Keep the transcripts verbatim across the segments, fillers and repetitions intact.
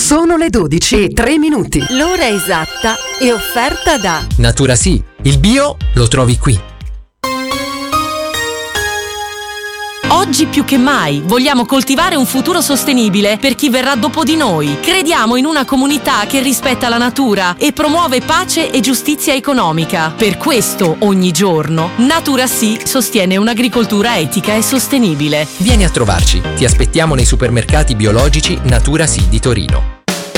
Sono le dodici e tre minuti. L'ora esatta è offerta da Natura Sì, il bio lo trovi qui. Oggi più che mai vogliamo coltivare un futuro sostenibile per chi verrà dopo di noi. Crediamo in una comunità che rispetta la natura e promuove pace e giustizia economica. Per questo, ogni giorno, Natura Sì sostiene un'agricoltura etica e sostenibile. Vieni a trovarci. Ti aspettiamo nei supermercati biologici Natura Sì di Torino.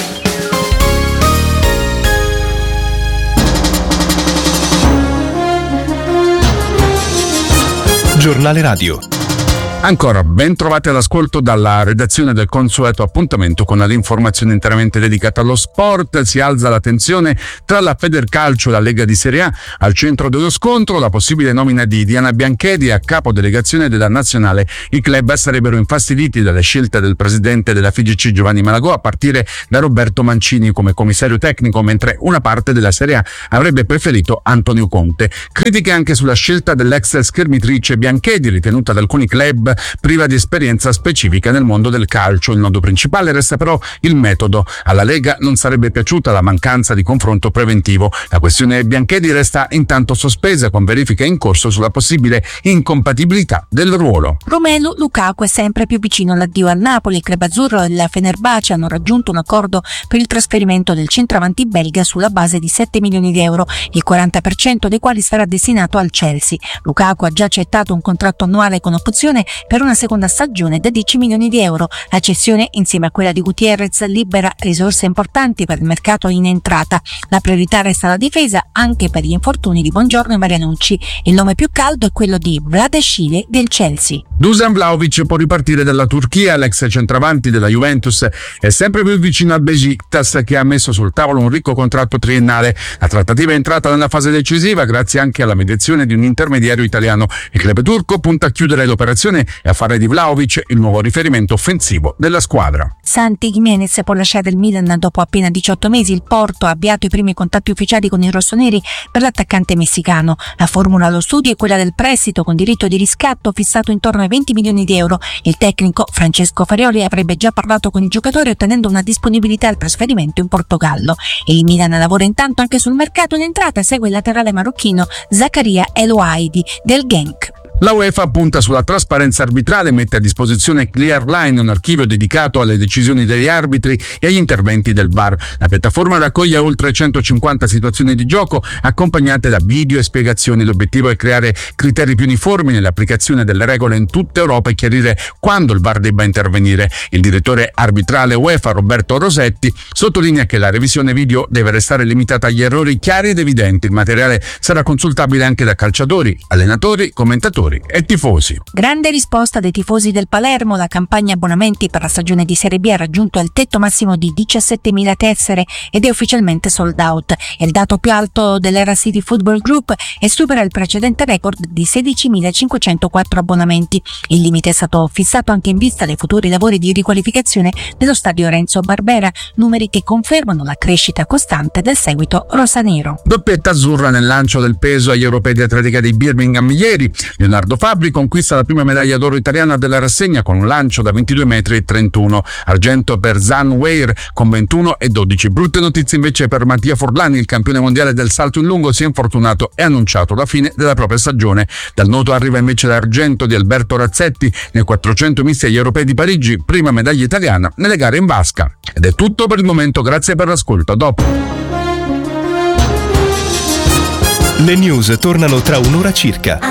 Giornale Radio. Ancora ben trovati all'ascolto dalla redazione del consueto appuntamento con l'informazione interamente dedicata allo sport. Si alza la tensione tra la Federcalcio e la Lega di Serie A. Al centro dello scontro la possibile nomina di Diana Bianchedi a capo delegazione della nazionale. I club sarebbero infastiditi dalle scelte del presidente della F I G C Giovanni Malagò a partire da Roberto Mancini come commissario tecnico, mentre una parte della Serie A avrebbe preferito Antonio Conte. Critiche anche sulla scelta dell'ex schermitrice Bianchedi, ritenuta da alcuni club priva di esperienza specifica nel mondo del calcio. Il nodo principale resta però il metodo. Alla Lega non sarebbe piaciuta la mancanza di confronto preventivo. La questione Bianchedi resta intanto sospesa, con verifiche in corso sulla possibile incompatibilità del ruolo. Romelu Lukaku è sempre più vicino all'addio al Napoli. Il club azzurro e la Fenerbahce hanno raggiunto un accordo per il trasferimento del centravanti belga sulla base di sette milioni di euro, il quaranta per cento dei quali sarà destinato al Chelsea. Lukaku ha già accettato un contratto annuale con opzione per una seconda stagione da dieci milioni di euro. La cessione, insieme a quella di Gutierrez, libera risorse importanti per il mercato in entrata. La priorità resta la difesa, anche per gli infortuni di Buongiorno e Marianucci. Il nome più caldo è quello di Vlahovic del Chelsea. Dusan Vlahovic può ripartire dalla Turchia. L'ex centravanti della Juventus è sempre più vicino al Besiktas, che ha messo sul tavolo un ricco contratto triennale. La trattativa è entrata nella fase decisiva grazie anche alla mediazione di un intermediario italiano. Il club turco punta a chiudere l'operazione e a fare di Vlahovic il nuovo riferimento offensivo della squadra. Santi Giménez può lasciare il Milan dopo appena diciotto mesi. Il Porto ha avviato i primi contatti ufficiali con i rossoneri per l'attaccante messicano. La formula allo studio è quella del prestito con diritto di riscatto fissato intorno ai venti milioni di euro. Il tecnico Francesco Farioli avrebbe già parlato con i giocatori ottenendo una disponibilità al trasferimento in Portogallo. Il Milan lavora intanto anche sul mercato in entrata e segue il laterale marocchino Zakaria El Ouaidi del Genk. La UEFA punta sulla trasparenza arbitrale e mette a disposizione Clearline, un archivio dedicato alle decisioni degli arbitri e agli interventi del V A R. La piattaforma raccoglie oltre centocinquanta situazioni di gioco accompagnate da video e spiegazioni. L'obiettivo è creare criteri più uniformi nell'applicazione delle regole in tutta Europa e chiarire quando il V A R debba intervenire. Il direttore arbitrale UEFA Roberto Rosetti sottolinea che la revisione video deve restare limitata agli errori chiari ed evidenti. Il materiale sarà consultabile anche da calciatori, allenatori, commentatori e tifosi. Grande risposta dei tifosi del Palermo. La campagna abbonamenti per la stagione di Serie B ha raggiunto il tetto massimo di diciassettemila tessere ed è ufficialmente sold out. È il dato più alto dell'Era City Football Group e supera il precedente record di sedicimilacinquecentoquattro abbonamenti. Il limite è stato fissato anche in vista dei futuri lavori di riqualificazione dello stadio Renzo Barbera, numeri che confermano la crescita costante del seguito rosanero. Doppietta azzurra nel lancio del peso agli europei di atletica di Birmingham ieri. Leonardo Fabri conquista la prima medaglia d'oro italiana della rassegna con un lancio da ventidue metri e trentuno. Argento per Zan Weir con ventuno e dodici. Brutte notizie invece per Mattia Forlani, il campione mondiale del salto in lungo, si è infortunato e ha annunciato la fine della propria stagione. Dal nuoto arriva invece l'argento di Alberto Razzetti nei quattrocento misti agli europei di Parigi, prima medaglia italiana nelle gare in vasca. Ed è tutto per il momento, grazie per l'ascolto. A dopo. Le news tornano tra un'ora circa.